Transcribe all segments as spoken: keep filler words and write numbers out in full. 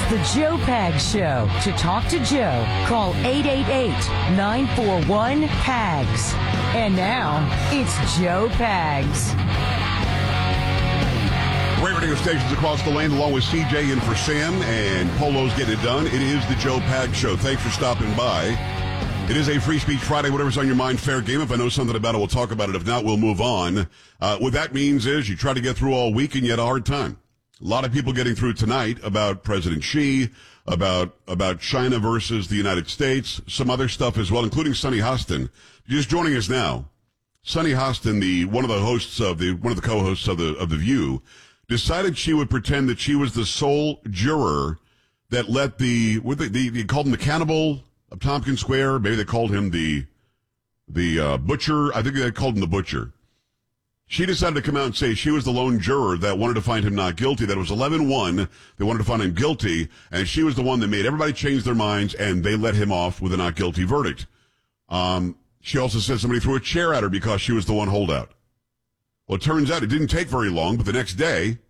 The Joe Pags Show. To talk to Joe, call eight eight eight, nine four one, P A G S. And now, it's Joe Pags. Great radio stations across the land, along with C J in for Sam, and Polo's getting it done. It is the Joe Pags Show. Thanks for stopping by. It is a Free Speech Friday. Whatever's on your mind, fair game. If I know something about it, we'll talk about it. If not, we'll move on. Uh, what that means is you try to get through all week and you had a hard time. A lot of people getting through tonight about President Xi, about about China versus the United States, some other stuff as well, including Sunny Hostin. Just joining us now, Sunny Hostin, the one of the hosts of the one of the co-hosts of the of the View, decided she would pretend that she was the sole juror that let the what they, they, they called him the cannibal of Tompkins Square. Maybe they called him the the uh, butcher. I think they called him the butcher. She decided to come out and say she was the lone juror that wanted to find him not guilty, that it was eleven one. They wanted to find him guilty, and she was the one that made everybody change their minds, and they let him off with a not guilty verdict. Um, she also said somebody threw a chair at her because she was the one holdout. Well, it turns out it didn't take very long, but the next day,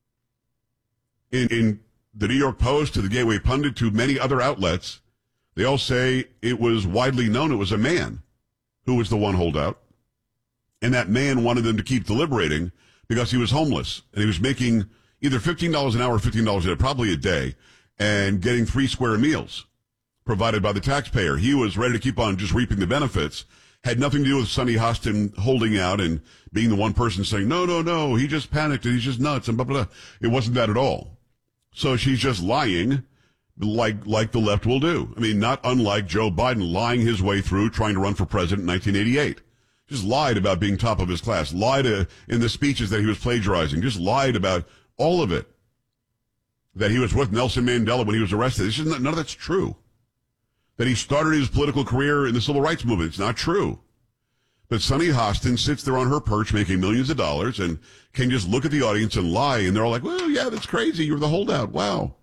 in, in the New York Post, to the Gateway Pundit, to many other outlets, they all say it was widely known it was a man who was the one holdout. And that man wanted them to keep deliberating because he was homeless. And he was making either fifteen dollars an hour or fifteen dollars a day, probably a day, and getting three square meals provided by the taxpayer. He was ready to keep on just reaping the benefits. Had nothing to do with Sunny Hostin holding out and being the one person saying, no, no, no, he just panicked and he's just nuts and blah, blah, blah. It wasn't that at all. So she's just lying like like the left will do. I mean, not unlike Joe Biden lying his way through trying to run for president in nineteen eighty-eight. Just lied about being top of his class, lied uh, in the speeches that he was plagiarizing, just lied about all of it, that he was with Nelson Mandela when he was arrested. It's just not, none of that's true. That he started his political career in the civil rights movement. It's not true. But Sunny Hostin sits there on her perch making millions of dollars and can just look at the audience and lie, and they're all like, well, yeah, that's crazy. You were the holdout. Wow.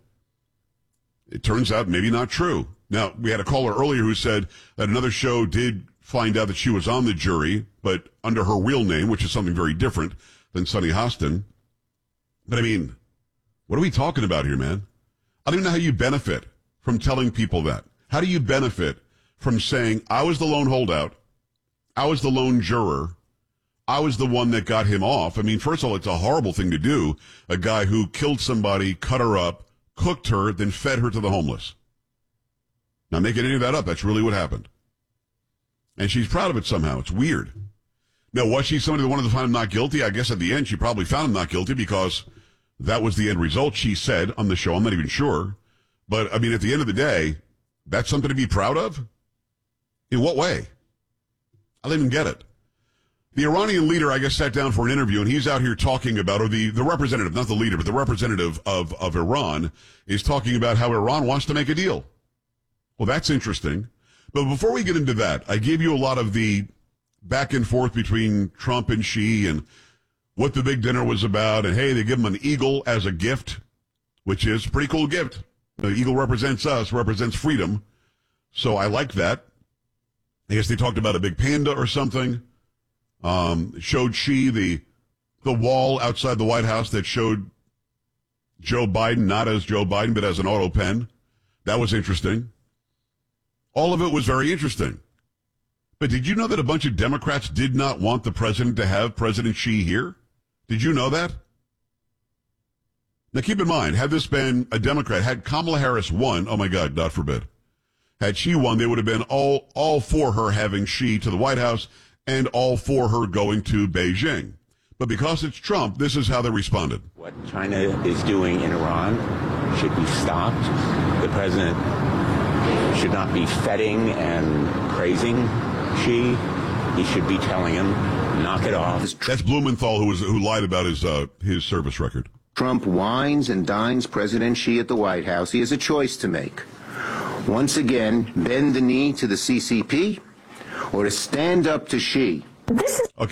It turns out maybe not true. Now, we had a caller earlier who said that another show did find out that she was on the jury, but under her real name, which is something very different than Sunny Hostin. But I mean, what are we talking about here, man? I don't even know how you benefit from telling people that. How do you benefit from saying, I was the lone holdout, I was the lone juror, I was the one that got him off? I mean, first of all, it's a horrible thing to do. A guy who killed somebody, cut her up, cooked her, then fed her to the homeless. Not making any of that up. That's really what happened. And she's proud of it somehow. It's weird. Now, was she somebody that wanted to find him not guilty? I guess at the end she probably found him not guilty because that was the end result, she said on the show. I'm not even sure. But, I mean, at the end of the day, that's something to be proud of? In what way? I don't even get it. The Iranian leader, I guess, sat down for an interview, and he's out here talking about, or the, the representative, not the leader, but the representative of, of Iran is talking about how Iran wants to make a deal. Well, that's interesting. But before we get into that, I gave you a lot of the back and forth between Trump and Xi and what the big dinner was about. And, hey, they give him an eagle as a gift, which is a pretty cool gift. The eagle represents us, represents freedom. So I like that. I guess they talked about a big panda or something. Um, showed Xi the the wall outside the White House that showed Joe Biden, not as Joe Biden, but as an auto pen. That was interesting. All of it was very interesting. But did you know that a bunch of Democrats did not want the president to have President Xi here? Did you know that? Now keep in mind, had this been a Democrat, had Kamala Harris won, oh my God, God forbid, had she won, they would have been all, all for her having Xi to the White House and all for her going to Beijing. But because it's Trump, this is how they responded. What China is doing in Iran should be stopped. The president should not be feting and praising Xi. He should be telling him, knock it off. That's Blumenthal, who was who lied about his uh, his service record. Trump wines and dines President Xi at the White House. He has a choice to make. Once again, bend the knee to the C C P or to stand up to Xi. Okay.